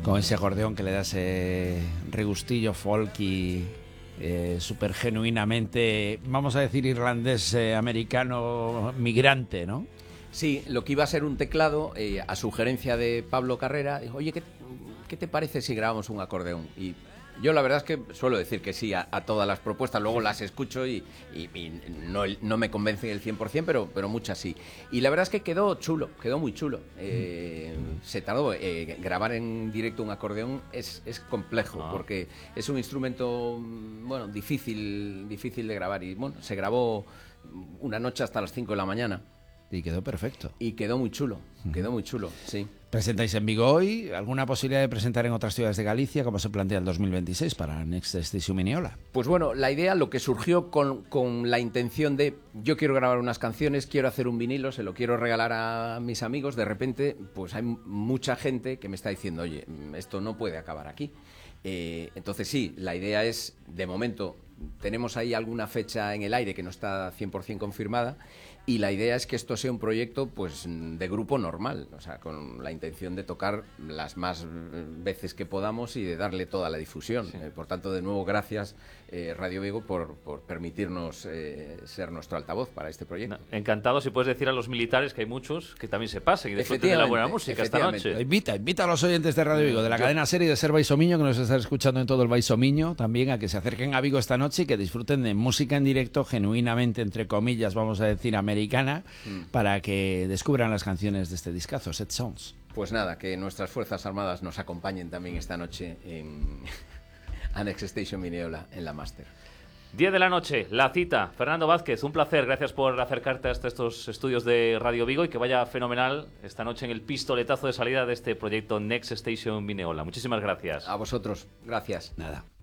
con ese acordeón que le da ese regustillo folk y súper genuinamente, vamos a decir, irlandés, americano, migrante, ¿no? Sí, lo que iba a ser un teclado, a sugerencia de Pablo Carrera, dijo, oye, ¿qué te parece si grabamos un acordeón? Y yo la verdad es que suelo decir que sí a todas las propuestas, luego las escucho y no me convencen el 100%, pero muchas sí. Y la verdad es que quedó chulo, quedó muy chulo. Se tardó, grabar en directo un acordeón es complejo, porque es un instrumento, bueno, difícil de grabar. Y bueno, se grabó una noche hasta las 5 de la mañana. Y quedó perfecto. Y quedó muy chulo, sí. ¿Presentáis en Vigo hoy? ¿Alguna posibilidad de presentar en otras ciudades de Galicia? ¿Cómo se plantea el 2026 para Next Station Mineola? Pues bueno, la idea, lo que surgió con la intención de yo quiero grabar unas canciones, quiero hacer un vinilo, se lo quiero regalar a mis amigos, de repente pues hay mucha gente que me está diciendo, oye, esto no puede acabar aquí. Entonces sí, la idea es, de momento, tenemos ahí alguna fecha en el aire que no está 100% confirmada, y la idea es que esto sea un proyecto pues de grupo normal, o sea, con la intención de tocar las más veces que podamos y de darle toda la difusión. Sí. Por tanto, de nuevo, gracias Radio Vigo por permitirnos ser nuestro altavoz para este proyecto. No, encantado, si puedes decir a los militares, que hay muchos, que también se pasen y disfruten de la buena música esta noche. Invita a los oyentes de Radio Vigo, de la cadena serie de Ser Baisomiño, que nos están escuchando en todo el Baisomiño, también a que se acerquen a Vigo esta noche y que disfruten de música en directo, genuinamente, entre comillas, vamos a decir, americana, para que descubran las canciones de este discazo, Set Sounds. Pues nada, que nuestras Fuerzas Armadas nos acompañen también esta noche en Next Station Mineola, en la Máster. 10 de la noche, la cita. Fernando Vázquez, un placer, gracias por acercarte hasta estos estudios de Radio Vigo y que vaya fenomenal esta noche en el pistoletazo de salida de este proyecto Next Station Mineola. Muchísimas gracias. A vosotros, gracias. Nada.